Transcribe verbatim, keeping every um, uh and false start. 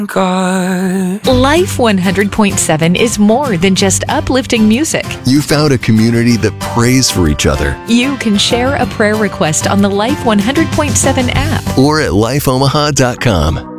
God. Life one hundred point seven is more than just uplifting music. You found a community that prays for each other. You can share a prayer request on the Life one hundred point seven app Or at life omaha dot com.